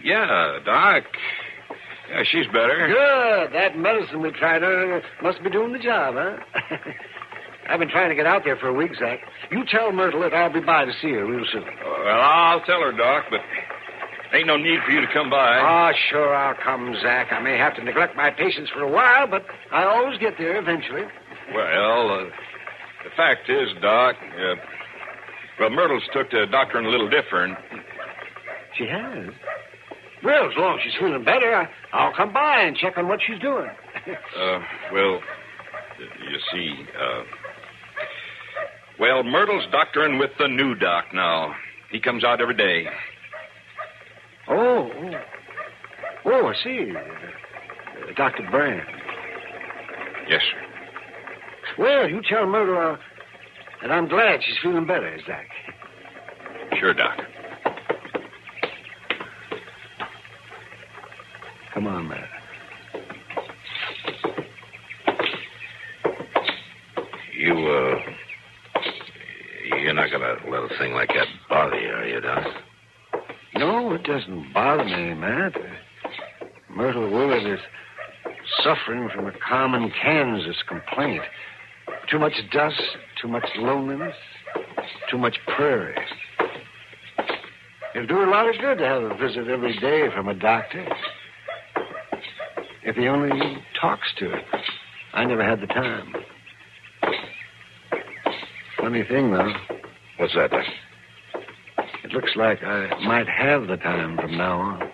Yeah, Doc. Yeah, she's better. Good. That medicine we tried her must be doing the job, huh? I've been trying to get out there for a week, Zach. You tell Myrtle that I'll be by to see her real soon. Well, I'll tell her, Doc, but ain't no need for you to come by. Ah, sure, I'll come, Zach. I may have to neglect my patients for a while, but I always get there eventually. Well, the fact is, Doc, Myrtle's took to doctoring a little different. She has? Well, as long as she's feeling better, I'll come by and check on what she's doing. Well, you see, Myrtle's doctoring with the new doc now. He comes out every day. Oh, I see. Dr. Brand. Yes, sir. Well, you tell Myrtle that I'm glad she's feeling better, Zach. Sure, Doc. Come on, man. You're not going to let a thing like that bother you, are you, Doc? No, it doesn't bother me, Matt. Myrtle Willard is suffering from a common Kansas complaint. Too much dust, too much loneliness, too much prairie. It'll do her a lot of good to have a visit every day from a doctor. If he only talks to her. I never had the time. Funny thing, though. What's that, Doc? It looks like I might have the time from now on.